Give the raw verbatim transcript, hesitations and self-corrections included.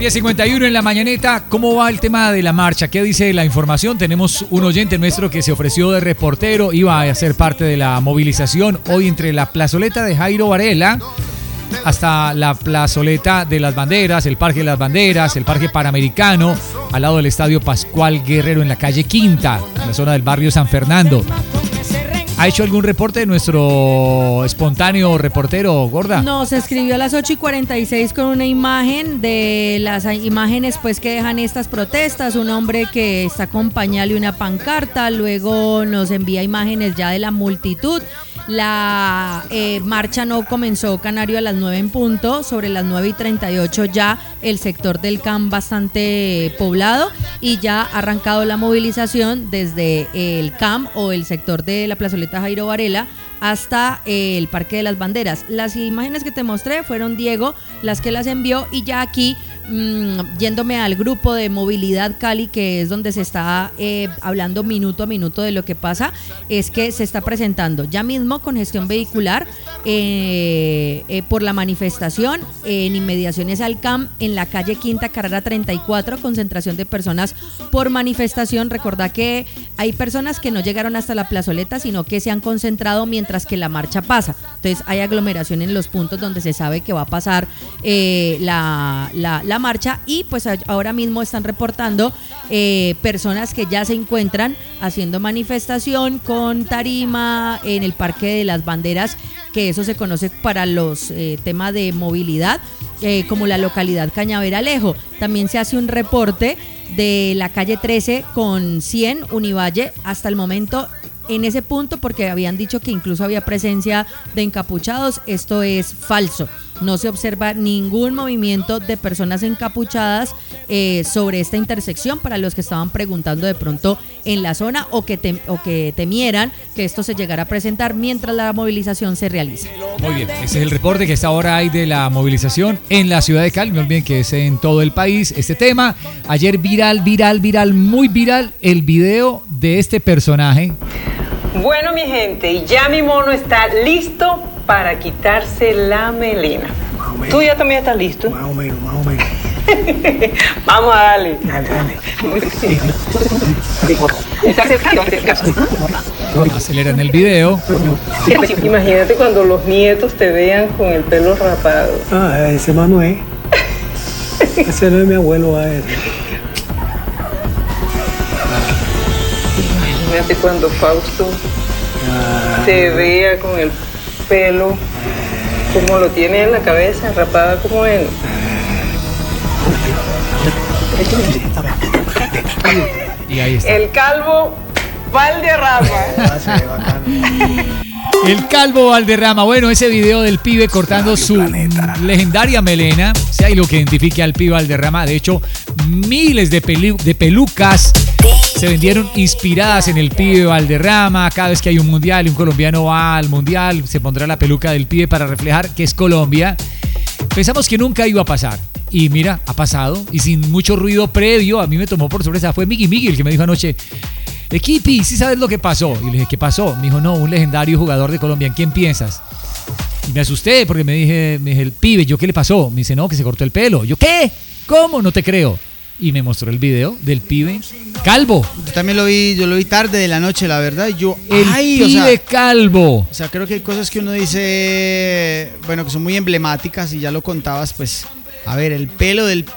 diez cincuenta y uno en la mañaneta. ¿Cómo va el tema de la marcha? ¿Qué dice la información? Tenemos un oyente nuestro que se ofreció de reportero, iba a ser parte de la movilización hoy entre la plazoleta de Jairo Varela hasta la plazoleta de las banderas, el Parque de las Banderas, el Parque Panamericano, al lado del Estadio Pascual Guerrero en la calle Quinta, en la zona del barrio San Fernando. ¿Ha hecho algún reporte de nuestro espontáneo reportero, Gorda? No, se escribió a las ocho y cuarenta y seis con una imagen de las imágenes pues que dejan estas protestas, un hombre que está con pañal y una pancarta, luego nos envía imágenes ya de la multitud. La eh, marcha no comenzó, Canario, a las nueve en punto, sobre las nueve y treinta y ocho ya el sector del C A M bastante poblado y ya ha arrancado la movilización desde el C A M o el sector de la plazoleta Jairo Varela hasta eh, el Parque de las Banderas. Las imágenes que te mostré fueron Diego las que las envió y ya aquí mmm, yéndome al grupo de Movilidad Cali, que es donde se está eh, hablando minuto a minuto de lo que pasa, es que se está presentando ya mismo congestión vehicular eh, eh, por la manifestación en inmediaciones al C A M en la calle Quinta Carrera treinta y cuatro, concentración de personas por manifestación. Recordá que hay personas que no llegaron hasta la plazoleta, sino que se han concentrado mientras que la marcha pasa. Entonces hay aglomeración en los puntos donde se sabe que va a pasar eh, la, la, la marcha y pues ahora mismo están reportando eh, personas que ya se encuentran haciendo manifestación con tarima en el Parque de las Banderas, que eso se conoce para los eh, temas de movilidad eh, como la localidad Cañaveralejo. También se hace un reporte de la calle trece con cien Univalle hasta el momento en ese punto, porque habían dicho que incluso había presencia de encapuchados. Esto es falso, no se observa ningún movimiento de personas encapuchadas eh, sobre esta intersección, para los que estaban preguntando de pronto en la zona o que, tem- o que temieran que esto se llegara a presentar mientras la movilización se realiza. Muy bien, ese es el reporte que hasta ahora hay de la movilización en la ciudad de Cali. No olviden que es en todo el país este tema. Ayer viral, viral, viral, muy viral el video de este personaje. Bueno, mi gente, ya mi mono está listo para quitarse la melena. ¿Tú ya también estás listo? Más o menos, más o menos. Vamos a darle. Dale, dale. Aceleran el video. Imagínate cuando los nietos te vean con el pelo rapado. Ah, ese Manuel. Ese no es mi abuelo, a él. Imagínate cuando Fausto Ah, te vea con el pelo como lo tiene en la cabeza, rapada como él. Y ahí está. El calvo Valderrama. ah, se ve bacano. El calvo Valderrama. Bueno, ese video del pibe cortando su legendaria melena. Si hay lo que identifique al pibe Valderrama. De hecho, miles de, pelu- de pelucas se vendieron inspiradas en el pibe Valderrama. Cada vez que hay un mundial y un colombiano va al mundial, se pondrá la peluca del pibe para reflejar que es Colombia. Pensamos que nunca iba a pasar. Y mira, ha pasado. Y sin mucho ruido previo, a mí me tomó por sorpresa. Fue Miggy Miggy el que me dijo anoche: Equipi, ¿sí sabes lo que pasó? Y le dije, ¿qué pasó? Me dijo, no, un legendario jugador de Colombia. ¿En quién piensas? Y me asusté porque me dije, me dije, el pibe, ¿yo qué le pasó? Me dice, no, que se cortó el pelo. Yo, ¿qué? ¿Cómo? No te creo. Y me mostró el video del pibe calvo. Yo también lo vi, yo lo vi tarde de la noche, la verdad. Y yo, El ay, pibe o sea, calvo. o sea, creo que hay cosas que uno dice, bueno, que son muy emblemáticas y ya lo contabas, pues, a ver, el pelo del